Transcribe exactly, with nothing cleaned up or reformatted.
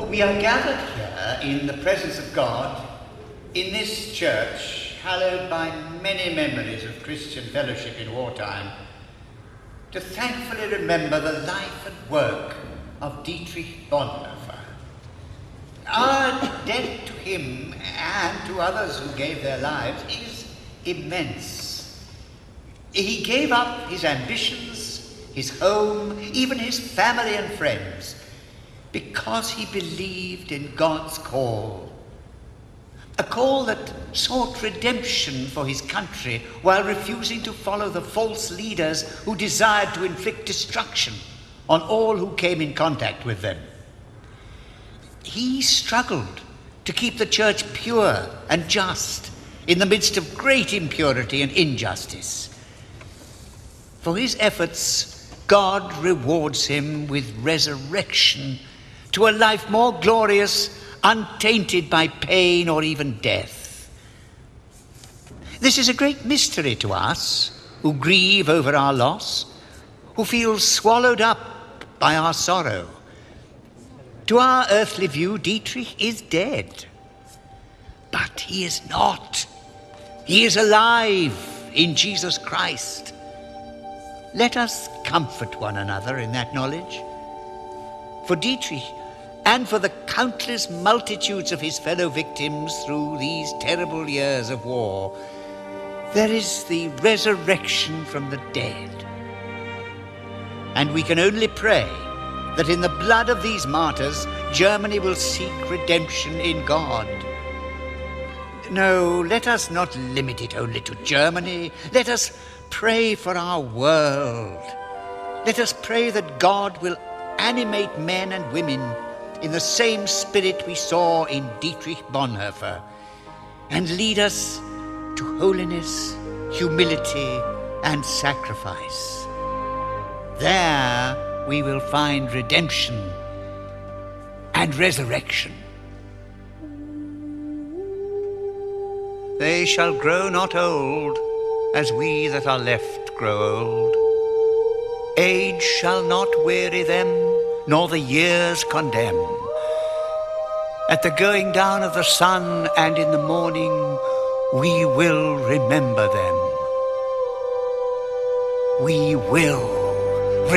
We are gathered here in the presence of God, in this church, hallowed by many memories of Christian fellowship in wartime, to thankfully remember the life and work of Dietrich Bonhoeffer. Our debt to him and to others who gave their lives is immense. He gave up his ambitions, his home, even his family and friends, because he believed in God's call. A call that sought redemption for his country while refusing to follow the false leaders who desired to inflict destruction on all who came in contact with them. He struggled to keep the church pure and just in the midst of great impurity and injustice. For his efforts, God rewards him with resurrection to a life more glorious, untainted by pain or even death. This is a great mystery to us who grieve over our loss, who feel swallowed up by our sorrow. To our earthly view, Dietrich is dead. But he is not. He is alive in Jesus Christ. Let us comfort one another in that knowledge. For Dietrich, and for the countless multitudes of his fellow victims through these terrible years of war, there is the resurrection from the dead. And we can only pray that in the blood of these martyrs, Germany will seek redemption in God. No, let us not limit it only to Germany. Let us pray for our world. Let us pray that God will animate men and women in the same spirit we saw in Dietrich Bonhoeffer, and lead us to holiness, humility, and sacrifice. There we will find redemption and resurrection. They shall grow not old, as we that are left grow old. Age shall not weary them, nor the years condemn. At the going down of the sun and in the morning, we will remember them. We will